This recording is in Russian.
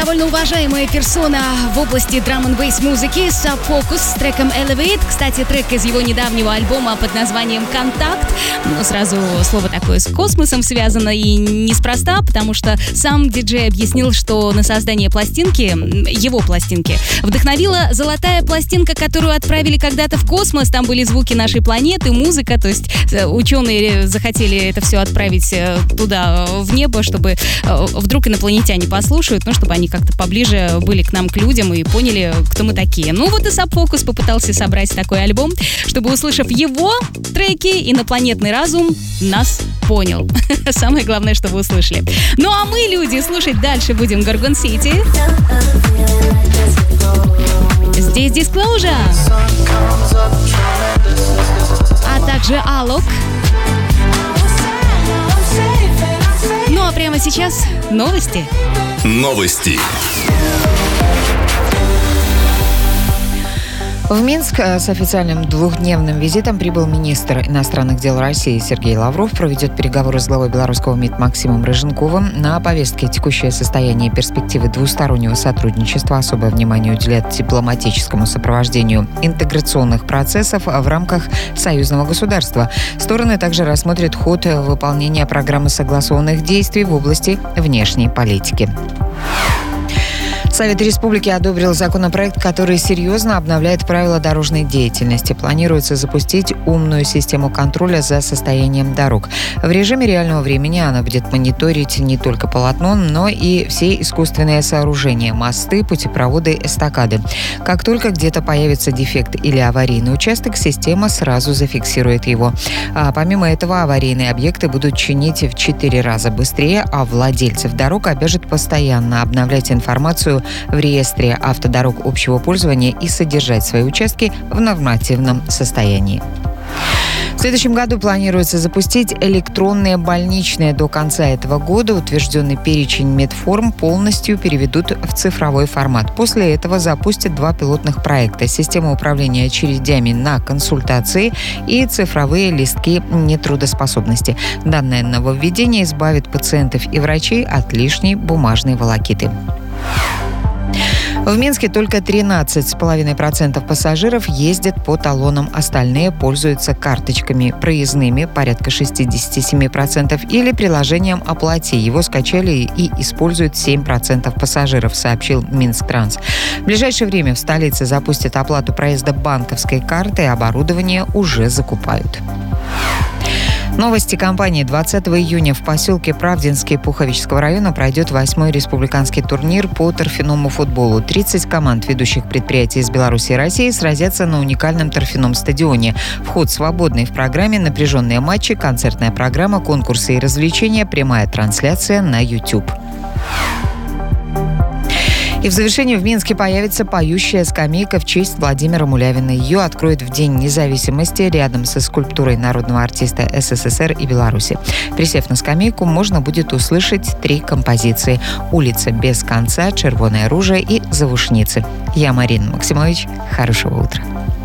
довольно уважаемая персона в области драм-н-бейс музыки Sub Focus с треком Elevate. Кстати, трек из его недавнего альбома под названием «Контакт». Но сразу слово такое с космосом связано и неспроста, потому что сам диджей объяснил, что на создание пластинки, его пластинки, вдохновила золотая пластинка, которую отправили когда-то в космос. Там были звуки нашей планеты, музыка, то есть ученые захотели это все отправить туда, в небо, чтобы вдруг инопланетяне послушают, ну, чтобы они как-то поближе были к нам, к людям, и поняли, кто мы такие. Ну, вот и Sub Focus попытался собрать такой альбом, чтобы, услышав его треки, инопланетный разум нас понял. Самое главное, что вы услышали. Ну, а мы, люди, слушать дальше будем Gorgon City. Здесь Disclosure. А также Alok. Ну, а прямо сейчас новости. Новости. В Минск с официальным двухдневным визитом прибыл министр иностранных дел России Сергей Лавров. Проведет переговоры с главой белорусского МИД Максимом Рыженковым. На повестке текущее состояние и перспективы двустороннего сотрудничества. Особое внимание уделят дипломатическому сопровождению интеграционных процессов в рамках союзного государства. Стороны также рассмотрят ход выполнения программы согласованных действий в области внешней политики. Совет Республики одобрил законопроект, который серьезно обновляет правила дорожной деятельности. Планируется запустить умную систему контроля за состоянием дорог. В режиме реального времени она будет мониторить не только полотно, но и все искусственные сооружения, мосты, путепроводы, эстакады. Как только где-то появится дефект или аварийный участок, система сразу зафиксирует его. А помимо этого, аварийные объекты будут чинить в 4 раза быстрее, а владельцев дорог обяжут постоянно обновлять информацию в реестре автодорог общего пользования и содержать свои участки в нормативном состоянии. В следующем году планируется запустить электронные больничные. До конца этого года утвержденный перечень медформ полностью переведут в цифровой формат. После этого запустят 2 пилотных проекта: систему управления очередями на консультации и цифровые листки нетрудоспособности. Данное нововведение избавит пациентов и врачей от лишней бумажной волокиты. В Минске только 13,5% пассажиров ездят по талонам, остальные пользуются карточками проездными, порядка 67%, или приложением «Оплати». Его скачали и используют 7% пассажиров, сообщил Минсктранс. В ближайшее время в столице запустят оплату проезда банковской картой, оборудование уже закупают. Новости компании. 20 июня в поселке Правдинский Пуховического района пройдет 8-й республиканский турнир по торфяному футболу. 30 команд ведущих предприятий из Беларуси и России сразятся на уникальном торфяном стадионе. Вход свободный. В программе напряженные матчи, концертная программа, конкурсы и развлечения, прямая трансляция на YouTube. И в завершении в Минске появится поющая скамейка в честь Владимира Мулявина. Ее откроют в День независимости рядом со скульптурой народного артиста СССР и Беларуси. Присев на скамейку, можно будет услышать 3 композиции: «Улица без конца», «Червоное оружие» и «Завушницы». Я Марина Максимович. Хорошего утра.